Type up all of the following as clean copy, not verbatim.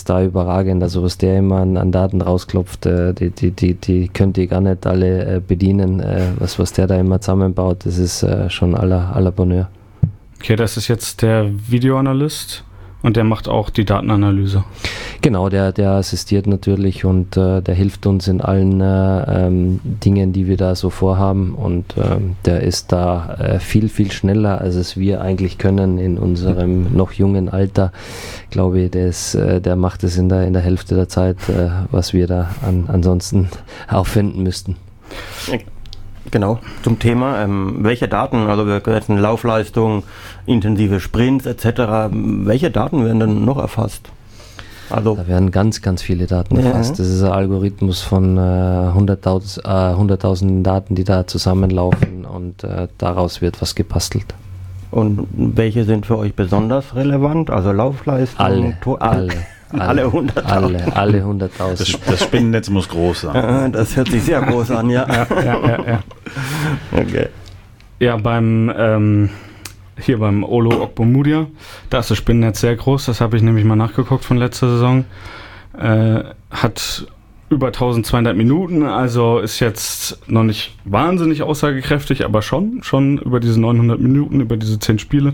da überragend. Also was der immer an Daten rausklopft, die könnt ihr gar nicht alle bedienen. Was der da immer zusammenbaut, das ist schon à la Bonheur. Okay, das ist jetzt der Videoanalyst und der macht auch die Datenanalyse. Genau, der assistiert natürlich und der hilft uns in allen Dingen, die wir da so vorhaben, und der ist da viel, viel schneller, als es wir eigentlich können in unserem noch jungen Alter. Ich glaube, der macht es in der Hälfte der Zeit, was wir da ansonsten aufwenden müssten. Genau, zum Thema, welche Daten, also wir hatten Laufleistung, intensive Sprints etc., welche Daten werden dann noch erfasst? Also da werden ganz, ganz viele Daten erfasst. Das ist ein Algorithmus von 100.000 Daten, die da zusammenlaufen, und daraus wird was gebastelt. Und welche sind für euch besonders relevant? Also Laufleistung? Alle 100.000. Alle 100.000. Das Spinnennetz muss groß sein. Das hört sich sehr groß an, ja. Ja. Okay. Ja, beim Olo Okbomudia, da ist das Spinnennetz sehr groß, das habe ich nämlich mal nachgeguckt von letzter Saison. Hat über 1200 Minuten, also ist jetzt noch nicht wahnsinnig aussagekräftig, aber schon über diese 900 Minuten, über diese 10 Spiele.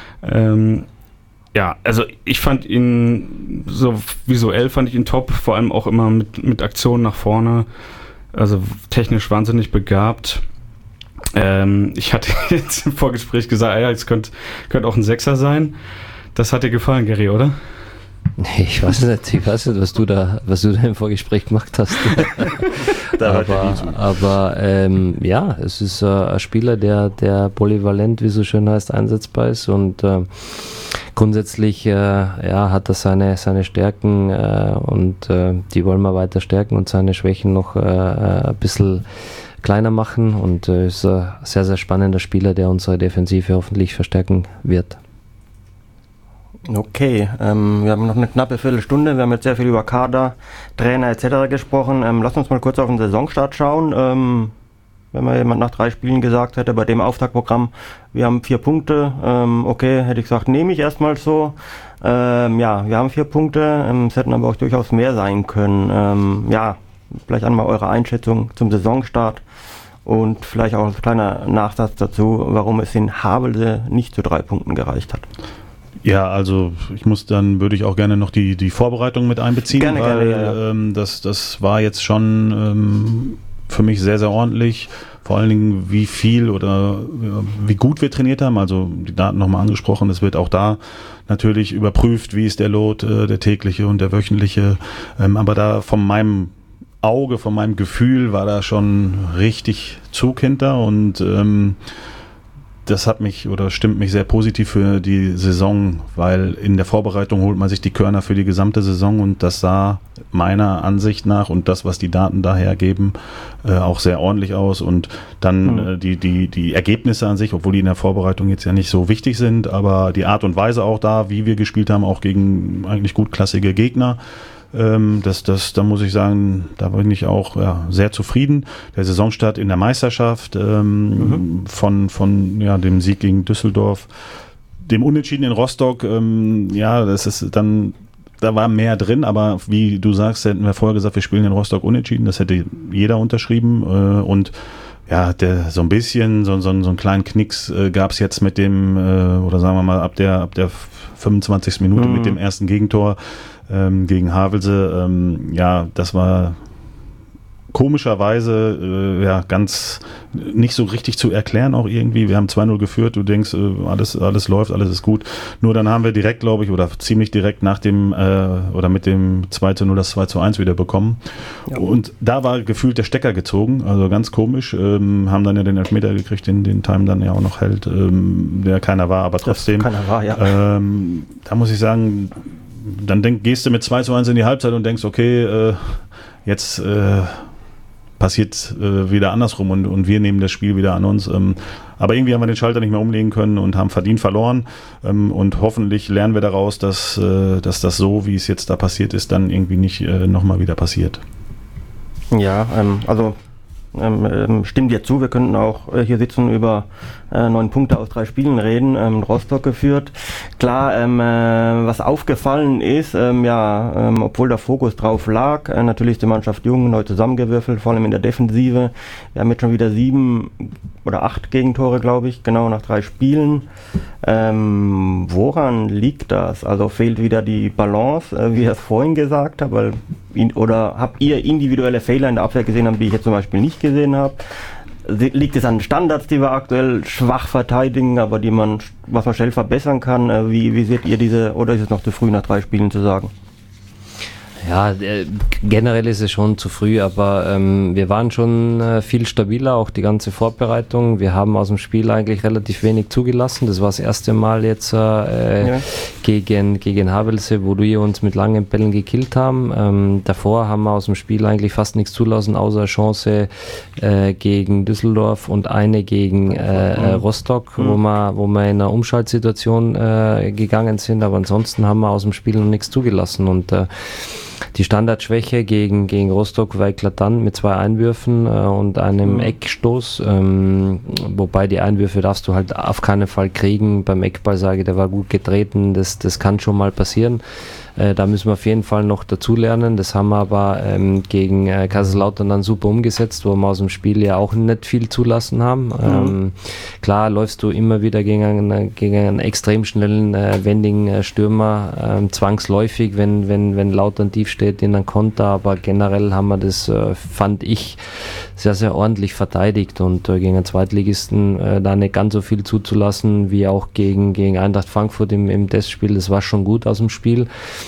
Ja, also ich fand ihn, so visuell fand ich ihn top, vor allem auch immer mit Aktionen nach vorne, also technisch wahnsinnig begabt. Ich hatte jetzt im Vorgespräch gesagt, ja, es könnte auch ein Sechser sein. Das hat dir gefallen, Gary, oder? Nee, ich weiß nicht, was du da im Vorgespräch gemacht hast. Ja, es ist ein Spieler, der polyvalent, wie so schön heißt, einsetzbar ist, und grundsätzlich hat er seine Stärken und die wollen wir weiter stärken und seine Schwächen noch ein bisschen kleiner machen, und ist ein sehr, sehr spannender Spieler, der unsere Defensive hoffentlich verstärken wird. Okay, wir haben noch eine knappe Viertelstunde, wir haben jetzt sehr viel über Kader, Trainer etc. gesprochen. Lass uns mal kurz auf den Saisonstart schauen. Wenn mal jemand nach 3 Spielen gesagt hätte, bei dem Auftaktprogramm, wir haben 4 Punkte, okay, hätte ich gesagt, nehme ich erstmal so. Ja, wir haben 4 Punkte, es hätten aber auch durchaus mehr sein können. Ja, vielleicht einmal eure Einschätzung zum Saisonstart und vielleicht auch als kleiner Nachsatz dazu, warum es in Havelse nicht zu 3 Punkten gereicht hat. Ja, also würde ich auch gerne noch die Vorbereitung mit einbeziehen, gerne, das war jetzt schon für mich sehr, sehr ordentlich. Vor allen Dingen, wie viel oder wie gut wir trainiert haben, also die Daten nochmal angesprochen, es wird auch da natürlich überprüft, wie ist der Load, der tägliche und der wöchentliche, aber da von meinem Auge, von meinem Gefühl war da schon richtig Zug hinter, und das stimmt mich sehr positiv für die Saison, weil in der Vorbereitung holt man sich die Körner für die gesamte Saison, und das sah meiner Ansicht nach und das, was die Daten daher geben, auch sehr ordentlich aus, und dann die Ergebnisse an sich, obwohl die in der Vorbereitung jetzt ja nicht so wichtig sind, aber die Art und Weise auch da, wie wir gespielt haben, auch gegen eigentlich gutklassige Gegner, da muss ich sagen, da bin ich auch sehr zufrieden. Der Saisonstart in der Meisterschaft, von dem Sieg gegen Düsseldorf, dem Unentschieden in Rostock, das ist dann, da war mehr drin, aber wie du sagst, hätten wir vorher gesagt, wir spielen in Rostock unentschieden, das hätte jeder unterschrieben, und ja, so ein bisschen, so einen kleinen Knicks gab es jetzt mit dem, oder sagen wir mal ab der 25. Minute mit dem ersten Gegentor gegen Havelse. Das war komischerweise ganz nicht so richtig zu erklären auch irgendwie. Wir haben 2-0 geführt, du denkst, alles läuft, alles ist gut. Nur dann haben wir direkt, glaube ich, oder ziemlich direkt nach dem oder mit dem 2-0 das 2-1 wieder bekommen. Ja. Und da war gefühlt der Stecker gezogen, also ganz komisch. Haben dann ja den Elfmeter gekriegt, den Time dann ja auch noch hält, der keiner war, aber trotzdem. Keiner war, ja. Da muss ich sagen, dann gehst du mit 2-1 in die Halbzeit und denkst, okay, jetzt passiert wieder andersrum und wir nehmen das Spiel wieder an uns. Aber irgendwie haben wir den Schalter nicht mehr umlegen können und haben verdient verloren. Und hoffentlich lernen wir daraus, dass das so, wie es jetzt da passiert ist, dann irgendwie nicht nochmal wieder passiert. Ja, also Stimmt dir zu, wir könnten auch hier sitzen über 9 Punkte aus 3 Spielen reden, Rostock geführt. Klar, was aufgefallen ist, obwohl der Fokus drauf lag, natürlich ist die Mannschaft jung, neu zusammengewürfelt, vor allem in der Defensive. Wir haben jetzt schon wieder 7 oder 8 Gegentore, glaube ich, genau nach 3 Spielen. Woran liegt das? Also fehlt wieder die Balance, wie ich es vorhin gesagt habe, oder habt ihr individuelle Fehler in der Abwehr gesehen, die ich jetzt zum Beispiel nicht gesehen habe? Liegt es an Standards, die wir aktuell schwach verteidigen, aber was man schnell verbessern kann? Wie seht ihr diese, oder ist es noch zu früh nach 3 Spielen zu sagen? Ja, generell ist es schon zu früh, aber wir waren schon viel stabiler, auch die ganze Vorbereitung. Wir haben aus dem Spiel eigentlich relativ wenig zugelassen. Das war das erste Mal jetzt gegen Havelse, wo wir uns mit langen Bällen gekillt haben. Davor haben wir aus dem Spiel eigentlich fast nichts zulassen, außer eine Chance gegen Düsseldorf und eine gegen Rostock, wo wir in einer Umschaltsituation gegangen sind. Aber ansonsten haben wir aus dem Spiel noch nichts zugelassen. Und die Standardschwäche gegen Rostock war eklatant mit 2 Einwürfen und einem Eckstoß, wobei die Einwürfe darfst du halt auf keinen Fall kriegen. Beim Eckball sage ich, der war gut getreten, das kann schon mal passieren. Da müssen wir auf jeden Fall noch dazulernen. Das haben wir aber gegen Kaiserslautern dann super umgesetzt, wo wir aus dem Spiel ja auch nicht viel zulassen haben. Klar läufst du immer wieder gegen einen extrem schnellen, wendigen Stürmer, zwangsläufig, wenn Lautern tief steht in einem Konter, aber generell haben wir das, fand ich, sehr, sehr ordentlich verteidigt und gegen einen Zweitligisten da nicht ganz so viel zuzulassen, wie auch gegen Eintracht Frankfurt im Testspiel. Das war schon gut aus dem Spiel.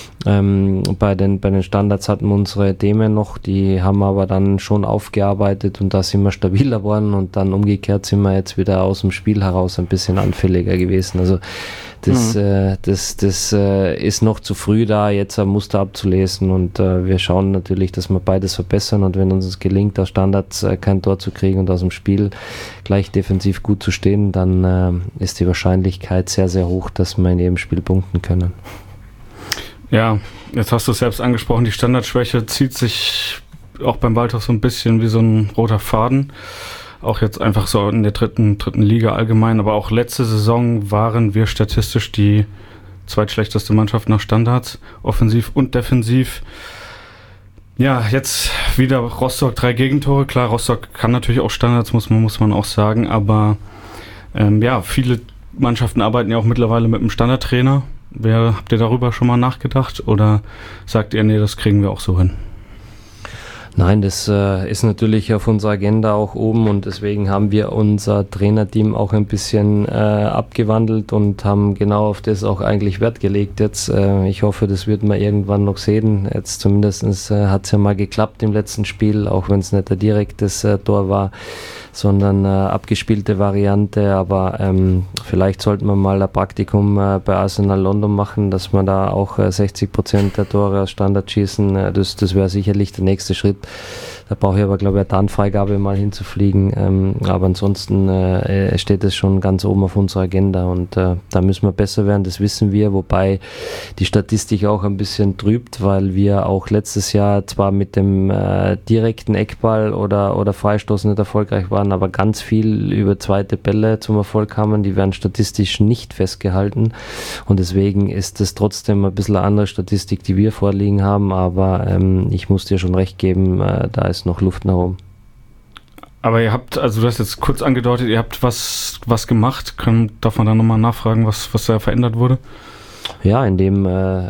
Bei den Standards hatten wir unsere Themen noch, die haben wir aber dann schon aufgearbeitet und da sind wir stabiler geworden und dann umgekehrt sind wir jetzt wieder aus dem Spiel heraus ein bisschen anfälliger gewesen. Also das ist noch zu früh da, jetzt ein Muster abzulesen und wir schauen natürlich, dass wir beides verbessern und wenn uns es gelingt, aus Standards kein Tor zu kriegen und aus dem Spiel gleich defensiv gut zu stehen, dann ist die Wahrscheinlichkeit sehr, sehr hoch, dass wir in jedem Spiel punkten können. Ja, jetzt hast du es selbst angesprochen, die Standardschwäche zieht sich auch beim Waldhof so ein bisschen wie so ein roter Faden. Auch jetzt einfach so in der dritten Liga allgemein, aber auch letzte Saison waren wir statistisch die zweitschlechteste Mannschaft nach Standards, offensiv und defensiv. Ja, jetzt wieder Rostock 3 Gegentore. Klar, Rostock kann natürlich auch Standards, muss man auch sagen, aber viele Mannschaften arbeiten ja auch mittlerweile mit einem Standardtrainer. Habt ihr darüber schon mal nachgedacht oder sagt ihr, nee, das kriegen wir auch so hin? Nein, das ist natürlich auf unserer Agenda auch oben und deswegen haben wir unser Trainerteam auch ein bisschen abgewandelt und haben genau auf das auch eigentlich Wert gelegt jetzt. Ich hoffe, das wird man irgendwann noch sehen. Jetzt zumindest hat es ja mal geklappt im letzten Spiel, auch wenn es nicht ein direktes Tor war, sondern abgespielte Variante, aber vielleicht sollten wir mal ein Praktikum bei Arsenal London machen, dass wir da auch 60% der Tore aus Standard schießen. Das wäre sicherlich der nächste Schritt. Da brauche ich aber, glaube ich, eine Tarnfreigabe mal hinzufliegen. Aber ansonsten steht es schon ganz oben auf unserer Agenda und da müssen wir besser werden, das wissen wir, wobei die Statistik auch ein bisschen trübt, weil wir auch letztes Jahr zwar mit dem direkten Eckball oder Freistoß nicht erfolgreich waren, aber ganz viel über zweite Bälle zum Erfolg kamen, die werden statistisch nicht festgehalten und deswegen ist es trotzdem ein bisschen eine andere Statistik, die wir vorliegen haben, aber ich muss dir schon recht geben, da ist noch Luft nach oben. Aber ihr habt, also du hast jetzt kurz angedeutet, ihr habt was gemacht. Darf man da nochmal nachfragen, was da verändert wurde? Ja, indem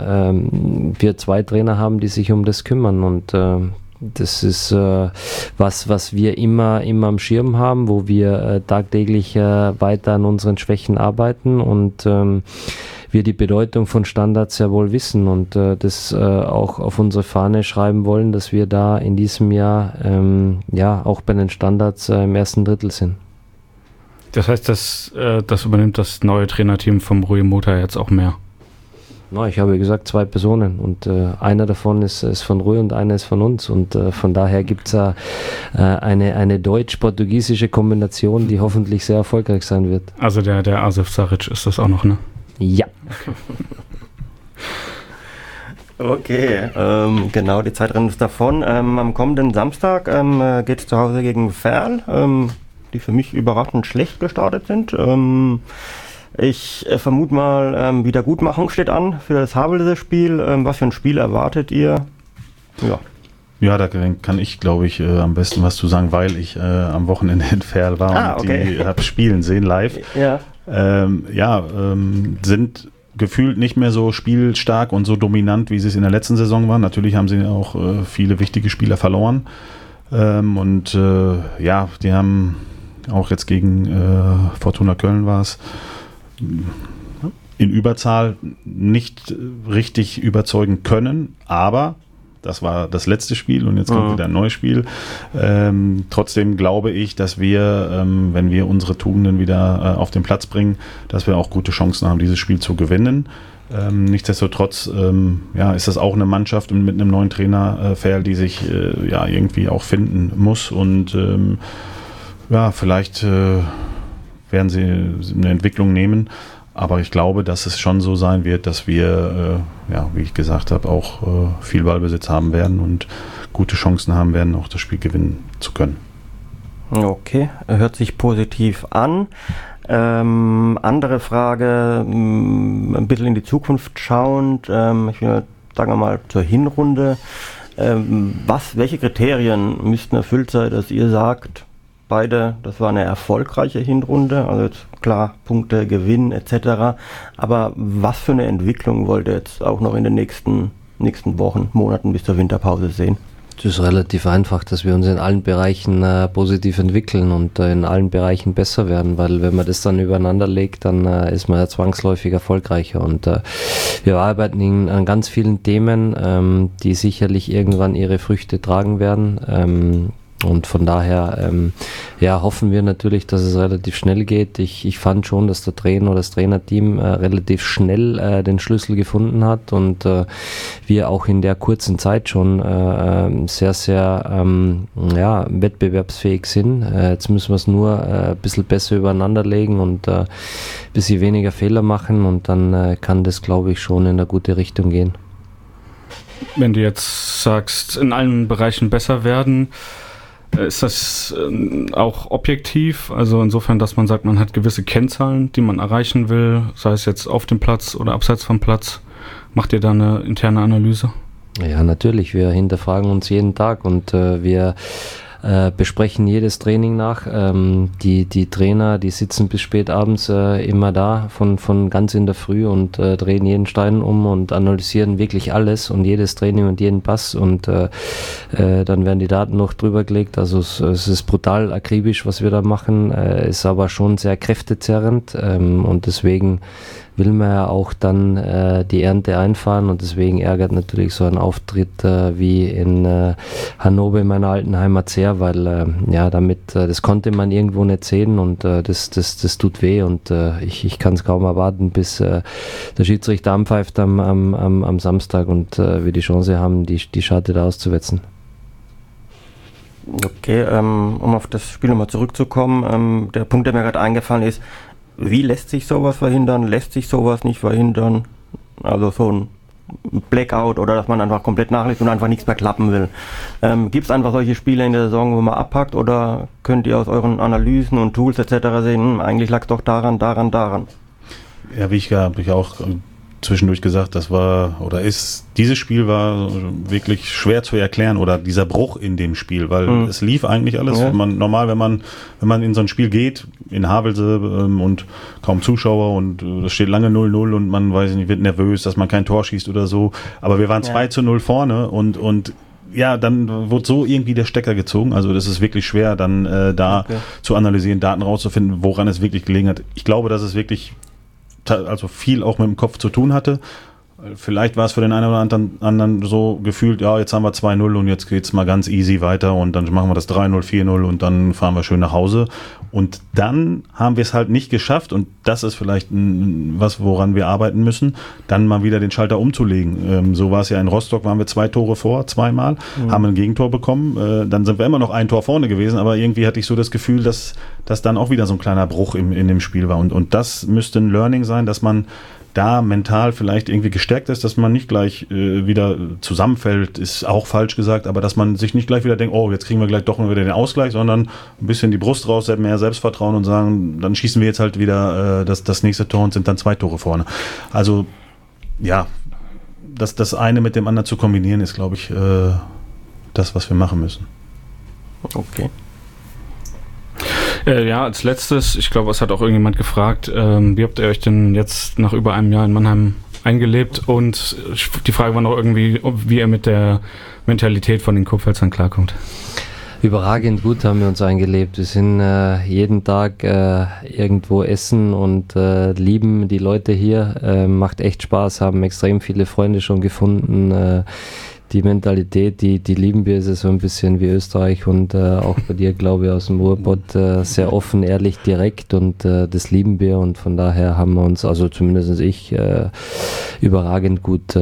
wir 2 Trainer haben, die sich um das kümmern und das ist was wir immer am Schirm haben, wo wir tagtäglich weiter an unseren Schwächen arbeiten und wir die Bedeutung von Standards sehr wohl wissen und das auch auf unsere Fahne schreiben wollen, dass wir da in diesem Jahr auch bei den Standards im ersten Drittel sind. Das heißt, das übernimmt das neue Trainerteam vom Rui Mota jetzt auch mehr? No, ich habe gesagt 2 Personen und einer davon ist von Rui und einer ist von uns und von daher gibt es eine deutsch-portugiesische Kombination, die hoffentlich sehr erfolgreich sein wird. Also der Asif Saric ist das auch noch, ne? Ja. Okay, genau, die Zeit rennt uns davon. Am kommenden Samstag geht es zu Hause gegen Verl, die für mich überraschend schlecht gestartet sind. Ich vermute mal, Wiedergutmachung steht an für das Havelse-Spiel. Was für ein Spiel erwartet ihr? Ja, da kann ich, glaube ich, am besten was zu sagen, weil ich am Wochenende in Verl war und die habe spielen sehen live. Ja. Sind gefühlt nicht mehr so spielstark und so dominant, wie sie es in der letzten Saison waren. Natürlich haben sie auch viele wichtige Spieler verloren. Die haben auch jetzt gegen Fortuna Köln war es in Überzahl nicht richtig überzeugen können, aber das war das letzte Spiel und jetzt kommt wieder ein neues Spiel. Trotzdem glaube ich, dass wir, wenn wir unsere Tugenden wieder auf den Platz bringen, dass wir auch gute Chancen haben, dieses Spiel zu gewinnen. Nichtsdestotrotz ist das auch eine Mannschaft mit einem neuen Trainer, Verl, die sich irgendwie auch finden muss und vielleicht werden sie eine Entwicklung nehmen. Aber ich glaube, dass es schon so sein wird, dass wir, wie ich gesagt habe, auch viel Ballbesitz haben werden und gute Chancen haben werden, auch das Spiel gewinnen zu können. Okay, hört sich positiv an. Andere Frage, ein bisschen in die Zukunft schauend, ich will sagen wir mal zur Hinrunde. Welche Kriterien müssten erfüllt sein, dass ihr sagt, beide, das war eine erfolgreiche Hinrunde, also jetzt klar, Punkte, Gewinn etc. Aber was für eine Entwicklung wollt ihr jetzt auch noch in den nächsten Wochen, Monaten bis zur Winterpause sehen? Es ist relativ einfach, dass wir uns in allen Bereichen positiv entwickeln und in allen Bereichen besser werden, weil wenn man das dann übereinander legt, dann ist man ja zwangsläufig erfolgreicher und wir arbeiten an ganz vielen Themen, die sicherlich irgendwann ihre Früchte tragen werden. Und von daher hoffen wir natürlich, dass es relativ schnell geht. Ich fand schon, dass der Trainer oder das Trainerteam relativ schnell den Schlüssel gefunden hat und wir auch in der kurzen Zeit schon sehr, sehr wettbewerbsfähig sind. Jetzt müssen wir es nur ein bisschen besser übereinander legen und ein bisschen weniger Fehler machen und dann kann das, glaube ich, schon in eine gute Richtung gehen. Wenn du jetzt sagst, in allen Bereichen besser werden, ist das auch objektiv, also insofern, dass man sagt, man hat gewisse Kennzahlen, die man erreichen will, sei es jetzt auf dem Platz oder abseits vom Platz. Macht ihr da eine interne Analyse? Ja, natürlich. Wir hinterfragen uns jeden Tag und wir besprechen jedes Training nach. Die Trainer, die sitzen bis spät abends immer da, von ganz in der Früh und drehen jeden Stein um und analysieren wirklich alles und jedes Training und jeden Pass und dann werden die Daten noch drüber gelegt. Also es ist brutal akribisch, was wir da machen, ist aber schon sehr kräftezerrend und deswegen will man ja auch dann die Ernte einfahren und deswegen ärgert natürlich so ein Auftritt wie in Hannover in meiner alten Heimat sehr, weil das konnte man irgendwo nicht sehen und das tut weh und ich kann es kaum erwarten, bis der Schiedsrichter anpfeift am Samstag und wir die Chance haben, die Scharte da auszuwetzen. Okay, um auf das Spiel nochmal zurückzukommen, der Punkt, der mir gerade eingefallen ist, wie lässt sich sowas verhindern? Lässt sich sowas nicht verhindern? Also so ein Blackout oder dass man einfach komplett nachlässt und einfach nichts mehr klappen will. Gibt es einfach solche Spiele in der Saison, wo man abpackt oder könnt ihr aus euren Analysen und Tools etc. sehen, eigentlich lag es doch daran? Ja, wie ich habe ich auch zwischendurch gesagt, dieses Spiel war wirklich schwer zu erklären oder dieser Bruch in dem Spiel, weil es lief eigentlich alles. Ja. Normal, wenn man in so ein Spiel geht, in Havelse und kaum Zuschauer und es steht lange 0-0 und man wird nervös, dass man kein Tor schießt oder so, aber wir waren 2-0 vorne und dann wird so irgendwie der Stecker gezogen. Also das ist wirklich schwer, dann zu analysieren, Daten rauszufinden, woran es wirklich gelegen hat. Ich glaube, dass es wirklich viel auch mit dem Kopf zu tun hatte. Vielleicht war es für den einen oder anderen so gefühlt, ja, jetzt haben wir 2-0 und jetzt geht's mal ganz easy weiter und dann machen wir das 3-0, 4-0 und dann fahren wir schön nach Hause. Und dann haben wir es halt nicht geschafft und das ist vielleicht was, woran wir arbeiten müssen, dann mal wieder den Schalter umzulegen. So war es ja in Rostock, waren wir 2 Tore vor, zweimal, haben ein Gegentor bekommen, dann sind wir immer noch ein Tor vorne gewesen, aber irgendwie hatte ich so das Gefühl, dass dann auch wieder so ein kleiner Bruch in dem Spiel war und das müsste ein Learning sein, dass man da mental vielleicht irgendwie gestärkt ist, dass man nicht gleich wieder zusammenfällt, ist auch falsch gesagt, aber dass man sich nicht gleich wieder denkt, oh, jetzt kriegen wir gleich doch wieder den Ausgleich, sondern ein bisschen die Brust raus, mehr Selbstvertrauen und sagen, dann schießen wir jetzt halt wieder das nächste Tor und sind dann 2 Tore vorne. Also ja, das eine mit dem anderen zu kombinieren, ist, glaube ich, das, was wir machen müssen. Okay. Ja, als letztes, ich glaube, es hat auch irgendjemand gefragt, wie habt ihr euch denn jetzt nach über einem Jahr in Mannheim eingelebt? Und die Frage war noch irgendwie, wie ihr mit der Mentalität von den Kurpfälzern klarkommt. Überragend gut haben wir uns eingelebt. Wir sind jeden Tag irgendwo essen und lieben die Leute hier. Macht echt Spaß, haben extrem viele Freunde schon gefunden. Die Mentalität, die lieben wir, ist so ein bisschen wie Österreich und auch bei dir, glaube ich, aus dem Ruhrpott, sehr offen, ehrlich, direkt und das lieben wir und von daher haben wir uns, also zumindest ich, überragend gut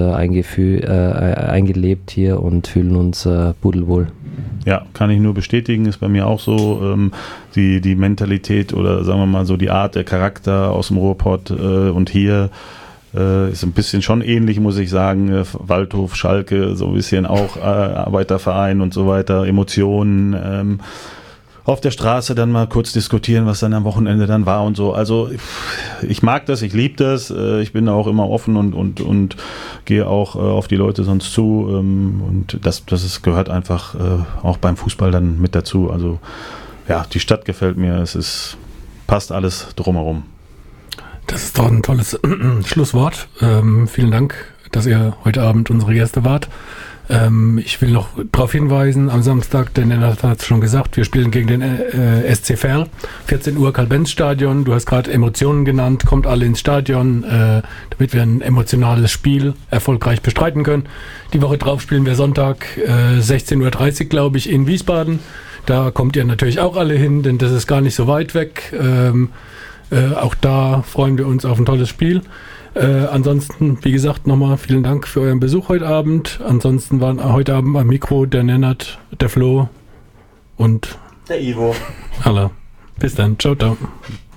eingelebt hier und fühlen uns pudelwohl. Ja, kann ich nur bestätigen, ist bei mir auch so, die Mentalität oder sagen wir mal so die Art, der Charakter aus dem Ruhrpott und hier ist ein bisschen schon ähnlich, muss ich sagen. Waldhof, Schalke, so ein bisschen auch Arbeiterverein und so weiter, Emotionen. Auf der Straße dann mal kurz diskutieren, was dann am Wochenende dann war und so. Also ich mag das, ich liebe das. Ich bin auch immer offen und gehe auch auf die Leute sonst zu. Und das gehört einfach auch beim Fußball dann mit dazu. Also ja, die Stadt gefällt mir. Passt alles drumherum. Das ist doch ein tolles Schlusswort. Vielen Dank, dass ihr heute Abend unsere Gäste wart. Ich will noch darauf hinweisen, am Samstag, der Lennart hat es schon gesagt, wir spielen gegen den SC Verl, 14 Uhr Karl-Benz-Stadion. Du hast gerade Emotionen genannt, kommt alle ins Stadion, damit wir ein emotionales Spiel erfolgreich bestreiten können. Die Woche drauf spielen wir Sonntag 16.30 Uhr, glaube ich, in Wiesbaden. Da kommt ihr natürlich auch alle hin, denn das ist gar nicht so weit weg. Auch da freuen wir uns auf ein tolles Spiel. Ansonsten, wie gesagt, nochmal vielen Dank für euren Besuch heute Abend. Ansonsten waren heute Abend am Mikro der Lennart, der Flo und der Ivo. Alla. Bis dann. Ciao, ciao.